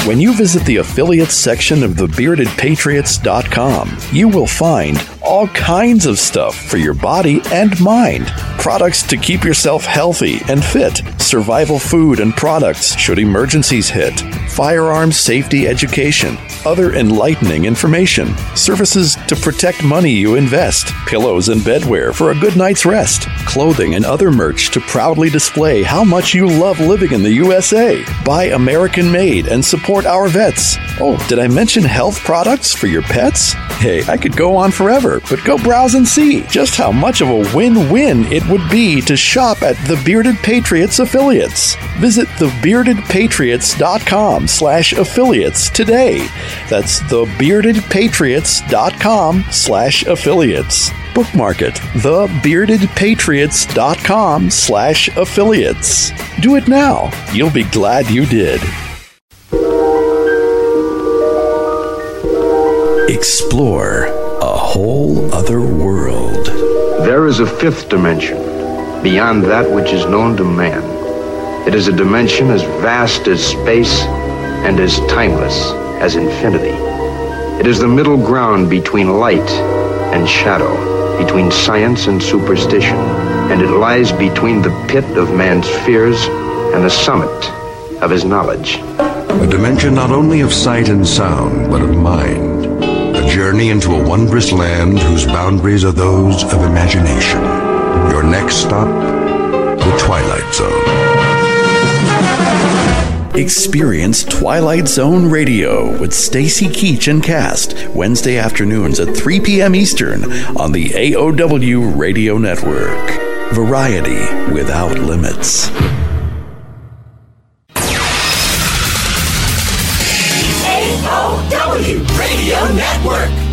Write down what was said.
When you visit the affiliates section of thebeardedpatriots.com, you will find all kinds of stuff for your body and mind. Products to keep yourself healthy and fit, survival food and products should emergencies hit, firearms safety education, other enlightening information, services to protect money you invest, pillows and bedwear for a good night's rest, clothing and other merch to proudly display how much you love living in the USA. Buy American made and support our vets. Oh, did I mention health products for your pets? Hey, I could go on forever, but go browse and see just how much of a win-win it would be to shop at the Bearded Patriots affiliates. Visit thebeardedpatriots.com/affiliates today. That's thebeardedpatriots.com/affiliates. Bookmark it, thebeardedpatriots.com/affiliates. Do it now. You'll be glad you did. Explore a whole other world. There is a fifth dimension, beyond that which is known to man. It is a dimension as vast as space and as timeless as infinity. It is the middle ground between light and shadow, between science and superstition, and it lies between the pit of man's fears and the summit of his knowledge. A dimension not only of sight and sound, but of mind. A journey into a wondrous land whose boundaries are those of imagination. Your next stop, the Twilight Zone. Experience Twilight Zone Radio with Stacy Keach and cast Wednesday afternoons at 3 p.m. Eastern on the AOW Radio Network. Variety without limits. AOW Radio Network.